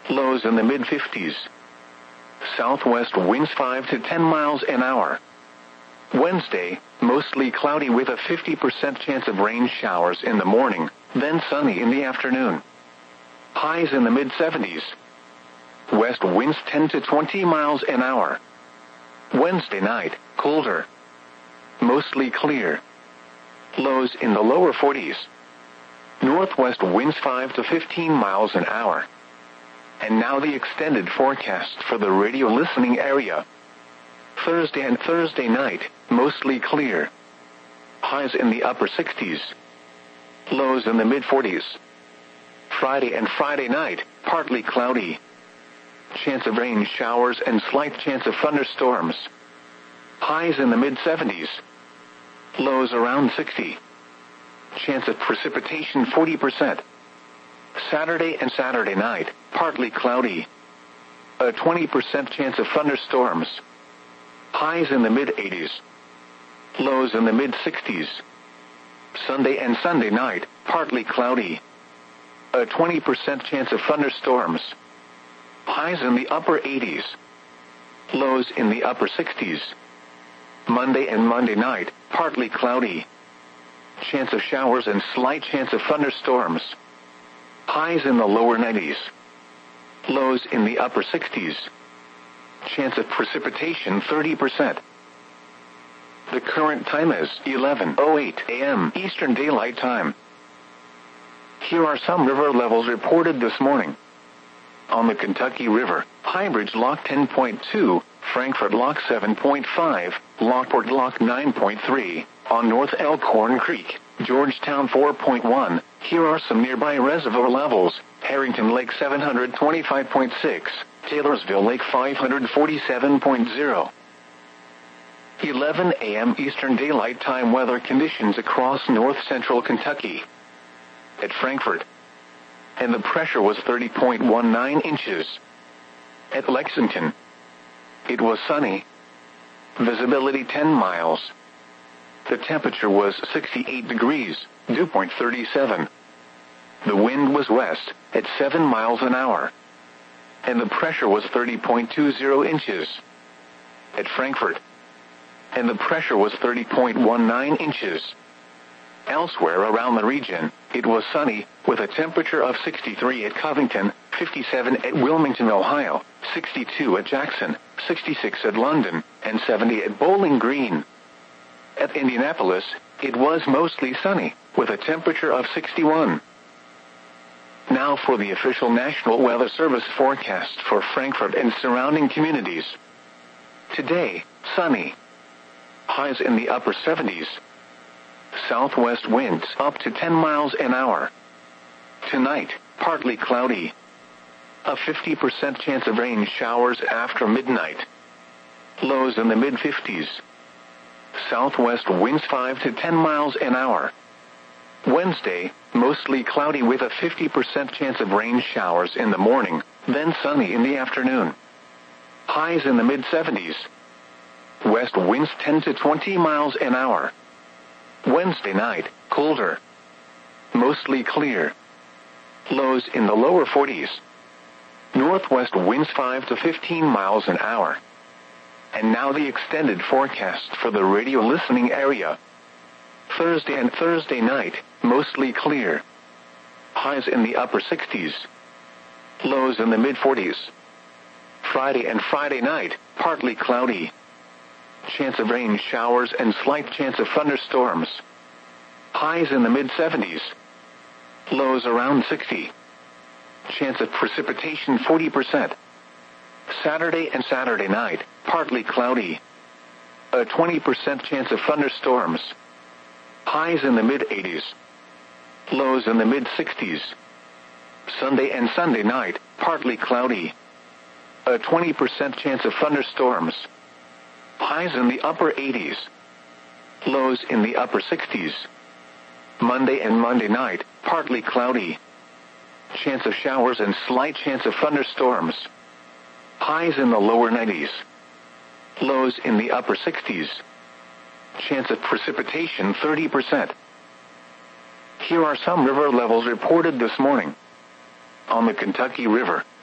Lows in the mid-50s. Southwest winds 5 to 10 miles an hour. Wednesday, mostly cloudy with a 50% chance of rain showers in the morning, then sunny in the afternoon. Highs in the mid-70s. West winds 10 to 20 miles an hour. Wednesday night, colder. Mostly clear. Lows in the lower 40s. Northwest winds 5 to 15 miles an hour. And now the extended forecast for the radio listening area. Thursday and Thursday night, mostly clear. Highs in the upper 60s. Lows in the mid-40s. Friday and Friday night, partly cloudy. Chance of rain showers and slight chance of thunderstorms. Highs in the mid-70s. Lows around 60. Chance of precipitation 40%. Saturday and Saturday night, partly cloudy. A 20% chance of thunderstorms. Highs in the mid-80s. Lows in the mid-60s. Sunday and Sunday night, partly cloudy. A 20% chance of thunderstorms. Highs in the upper 80s. Lows in the upper 60s. Monday and Monday night, partly cloudy. Chance of showers and slight chance of thunderstorms. Highs in the lower 90s. Lows in the upper 60s. Chance of precipitation 30%. The current time is 11:08 a.m. Eastern Daylight Time. Here are some river levels reported this morning. On the Kentucky River, Highbridge Lock 10.2, Frankfort Lock 7.5, Lockport Lock 9.3, on North Elkhorn Creek, Georgetown 4.1. Here are some nearby reservoir levels. Harrington Lake 725.6, Taylorsville Lake 547.0. 11 a.m. Eastern Daylight Time weather conditions across north-central Kentucky. At Frankfort, and the pressure was 30.19 inches. At Lexington, it was sunny. Visibility 10 miles. The temperature was 68 degrees, dew point 37. The wind was west, at 7 miles an hour. And the pressure was 30.20 inches. At Frankfort, and the pressure was 30.19 inches. Elsewhere around the region, it was sunny, with a temperature of 63 at Covington, 57 at Wilmington, Ohio, 62 at Jackson, 66 at London, and 70 at Bowling Green. At Indianapolis, it was mostly sunny, with a temperature of 61. Now for the official National Weather Service forecast for Frankfort and surrounding communities. Today, sunny. Highs in the upper 70s. Southwest winds up to 10 miles an hour. Tonight, partly cloudy. A 50% chance of rain showers after midnight. Lows in the mid-50s. Southwest winds 5 to 10 miles an hour. Wednesday, mostly cloudy with a 50% chance of rain showers in the morning, then sunny in the afternoon. Highs in the mid-70s. West winds 10 to 20 miles an hour. Wednesday night, colder. Mostly clear. Lows in the lower 40s. Northwest winds 5 to 15 miles an hour. And now the extended forecast for the radio listening area. Thursday and Thursday night, mostly clear. Highs in the upper 60s. Lows in the mid-40s. Friday and Friday night, partly cloudy. Chance of rain showers and slight chance of thunderstorms. Highs in the mid-70s. Lows around 60. Chance of precipitation 40%. Saturday and Saturday night, partly cloudy. A 20% chance of thunderstorms. Highs in the mid-80s. Lows in the mid-60s. Sunday and Sunday night, partly cloudy. A 20% chance of thunderstorms. Highs in the upper 80s. Lows in the upper 60s. Monday and Monday night, partly cloudy. Chance of showers and slight chance of thunderstorms. Highs in the lower 90s. Lows in the upper 60s. Chance of precipitation 30%. Here are some river levels reported this morning. On the Kentucky River,